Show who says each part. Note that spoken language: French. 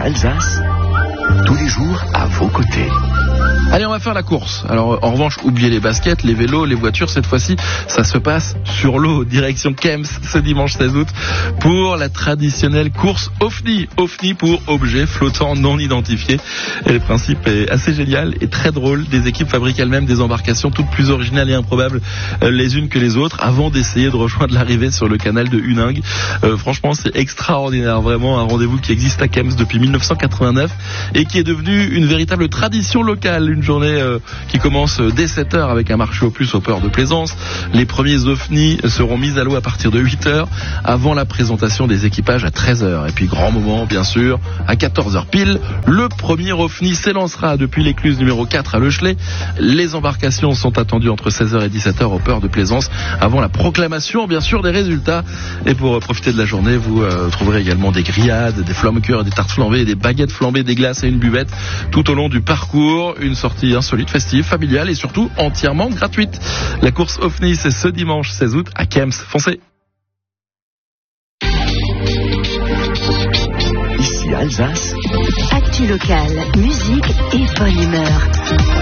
Speaker 1: Alsace, tous les jours à vos côtés.
Speaker 2: Allez, on va faire la course. Alors, en revanche, oubliez les baskets, les vélos, les voitures. Cette fois-ci, ça se passe sur l'eau, direction Kems, ce dimanche 16 août, pour la traditionnelle course OFNI. OFNI pour objet flottant non identifié. Et le principe est assez génial et très drôle. Des équipes fabriquent elles-mêmes des embarcations toutes plus originales et improbables les unes que les autres, avant d'essayer de rejoindre l'arrivée sur le canal de Huningue. Franchement, c'est extraordinaire. Vraiment un rendez-vous qui existe à Kems depuis 1989 et qui est devenu une véritable tradition locale. Une journée qui commence dès 7h avec un marché aux puces au port de Plaisance. Les premiers OFNI seront mis à l'eau à partir de 8h avant la présentation des équipages à 13h. Et puis grand moment bien sûr, à 14h pile, le premier OFNI s'élancera depuis l'écluse numéro 4 à Le Chelet. Les embarcations sont attendues entre 16h et 17h au port de Plaisance avant la proclamation bien sûr des résultats. Et pour profiter de la journée, vous trouverez également des grillades, des flammes-cœurs, des tartes flambées, des baguettes flambées, des glaces et une buvette tout au long du parcours. Une sortie insolite, festive, familiale et surtout entièrement gratuite. La course OFNI, c'est ce dimanche 16 août à Kems. Foncez!
Speaker 1: Ici Alsace.
Speaker 3: Actu locale, musique et bonne humeur.